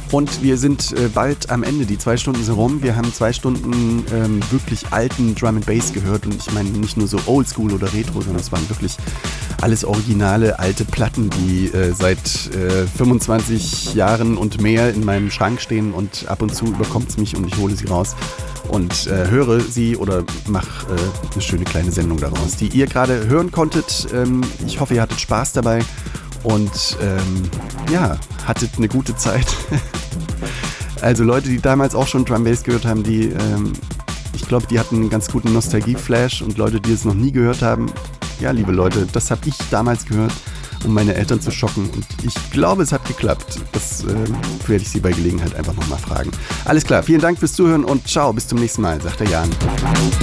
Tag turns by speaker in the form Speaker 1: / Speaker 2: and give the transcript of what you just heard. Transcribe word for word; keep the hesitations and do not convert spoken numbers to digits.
Speaker 1: Und wir sind äh, bald am Ende. Die zwei Stunden sind rum. Wir haben zwei Stunden ähm, wirklich alten Drum and Bass gehört. Und ich meine nicht nur so Oldschool oder Retro, sondern es waren wirklich alles originale alte Platten, die äh, seit äh, fünfundzwanzig Jahren und mehr in meinem Schrank stehen. Und ab und zu überkommt es mich und ich hole sie raus und äh, höre sie oder mache äh, eine schöne kleine Sendung daraus, die ihr gerade hören konntet. Ähm, ich hoffe, ihr hattet Spaß dabei. Und ähm, ja, hattet eine gute Zeit. Also Leute, die damals auch schon Drum Bass gehört haben, die, ähm, ich glaube, die hatten einen ganz guten Nostalgie-Flash. Und Leute, die es noch nie gehört haben, ja, liebe Leute, das habe ich damals gehört, um meine Eltern zu schocken. Und ich glaube, es hat geklappt. Das ähm, werde ich Sie bei Gelegenheit einfach nochmal fragen. Alles klar, vielen Dank fürs Zuhören und ciao, bis zum nächsten Mal, sagt der Jan.